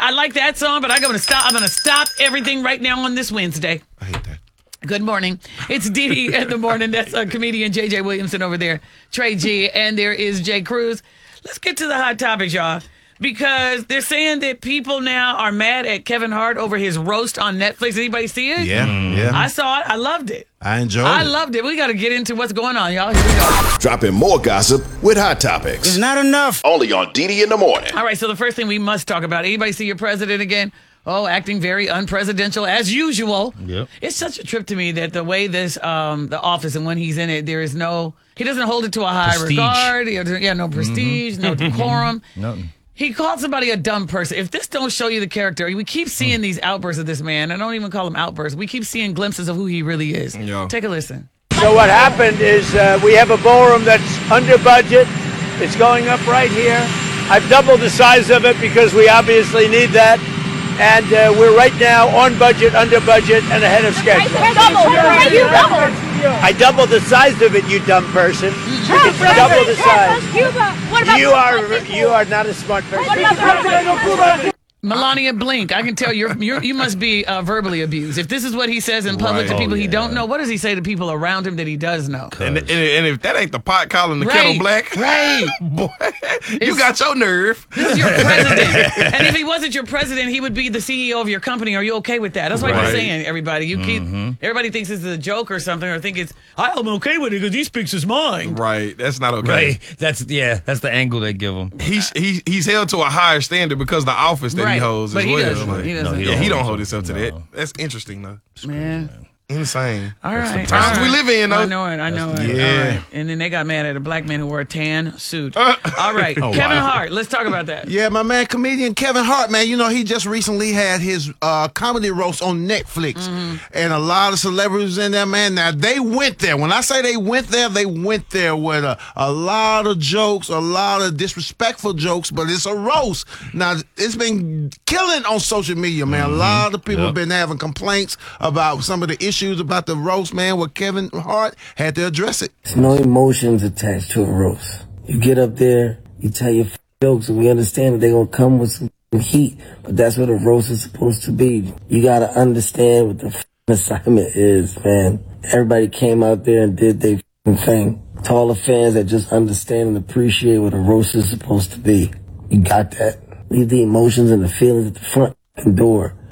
I like that song, but I'm gonna stop everything right now on this Wednesday. I hate that. Good morning. It's Dee in the morning. That's comedian JJ Williamson over there, Trey G, and there is Jay Cruz. Let's get to the hot topics, y'all. Because they're saying that people now are mad at Kevin Hart over his roast on Netflix. Anybody see it? Yeah. I saw it. I loved it. I enjoyed it. I loved it. We got to get into what's going on, y'all. Here we go. Dropping more gossip with Hot Topics. It's not enough. Only on Didi in the morning. All right, so the first thing we must talk about, anybody see your president again? Oh, acting very unpresidential as usual. Yep. It's such a trip to me that the way this, the office and when he's in it, there is no, he doesn't hold it to a high Prestige. regard. Yeah, no prestige, no decorum. Nothing. He called somebody a dumb person. If this don't show you the character, we keep seeing these outbursts of this man. I don't even call them outbursts. We keep seeing glimpses of who he really is. Yeah. Take a listen. So what happened is we have a ballroom that's under budget. It's going up right here. I've doubled the size of it because we obviously need that. And we're right now on budget, under budget, and ahead of schedule. I doubled the size of it, you dumb person. It's double the size. You are not a smart person. Melania Blink, I can tell you must be verbally abused. If this is what he says in public to people he don't know, what does he say to people around him that he does know? And if that ain't the pot calling the kettle black, right? Boy, you got your nerve. This is your president, and if he wasn't your president, he would be the CEO of your company. Are you okay with that? That's what you're saying, everybody. You keep everybody thinks this is a joke or something, or think it's I'm okay with it because he speaks his mind. Right, that's not okay. Right. That's the angle they give him. He's held to a higher standard because the office that he holds but as he well. doesn't. Like, He doesn't. he don't hold himself to that. That's interesting though. Man. Insane. All right. Times we live in, though. I know it. Yeah. All right. And then they got mad at a black man who wore a tan suit. All right. Kevin Hart, let's talk about that. Yeah, my man, comedian Kevin Hart, man. You know, he just recently had his comedy roast on Netflix. And a lot of celebrities in there, man. Now, they went there. When I say they went there with a lot of jokes, a lot of disrespectful jokes, but it's a roast. Now, it's been killing on social media, man. A lot of people have been having complaints about some of the issues about the roast, man, where Kevin Hart had to address it. There's no emotions attached to a roast. You get up there, you tell your jokes, and we understand that they're going to come with some heat, but that's what a roast is supposed to be. You got to understand what the assignment is, man. Everybody came out there and did their thing. To all the fans that just understand and appreciate what a roast is supposed to be, you got that. Leave the emotions and the feelings at the front door.